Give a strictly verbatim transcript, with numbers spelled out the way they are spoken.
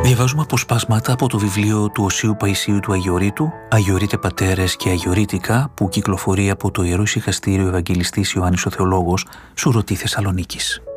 Διαβάζουμε αποσπάσματα από το βιβλίο του Οσίου Παϊσίου του Αγιορείτου, Αγιορείτε Πατέρες και Αγιορείτικα, που κυκλοφορεί από το Ιερό Ησυχαστήριο Ευαγγελιστής Ιωάννης ο Θεολόγος, Σουρωτή Θεσσαλονίκης.